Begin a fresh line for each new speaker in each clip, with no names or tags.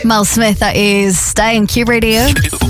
Mel Smith, that is Staying Q Radio.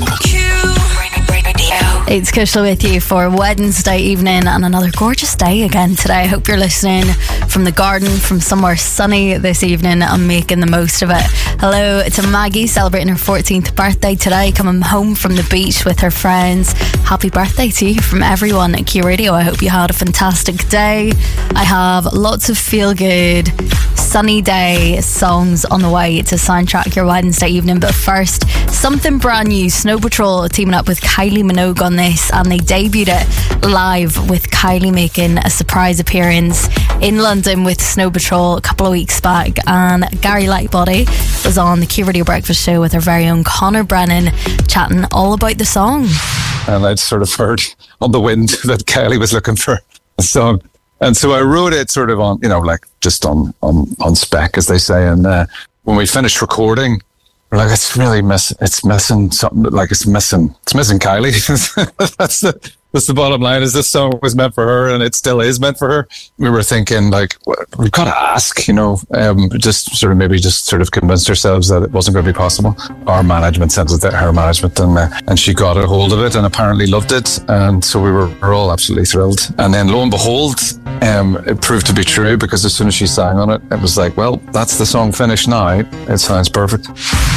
It's Kushla with you for Wednesday evening and another gorgeous day again today. I hope you're listening from the garden, from somewhere sunny this evening and making the most of it. Hello to Maggie, celebrating her 14th birthday today, coming home from the beach with her friends. Happy birthday to you from everyone at Q Radio. I hope you had a fantastic day. I have lots of feel-good, sunny day songs on the way to soundtrack your Wednesday evening. But first, something brand new. Snow Patrol teaming up with Kylie Minogue on this, and they debuted it live with Kylie making a surprise appearance in London with Snow Patrol a couple of weeks back. And Gary Lightbody was on the Q Radio Breakfast Show with our very own Conor Brennan, chatting all about the song.
And I'd sort of heard on the wind that Kylie was looking for a song. And so I wrote it sort of on, like just on spec, as they say. And when we finished recording, we're like, it's missing something. Like it's missing Kylie. That's the bottom line. Is this song was meant for her, and it still is meant for her. We were thinking, like, we've got to ask, just sort of convinced ourselves that it wasn't going to be possible. Our management sent it to her management, and she got a hold of it and apparently loved it, and so we were all absolutely thrilled. And then lo and behold, it proved to be true, because as soon as she sang on it, it was like, well, that's the song finished now. It sounds perfect.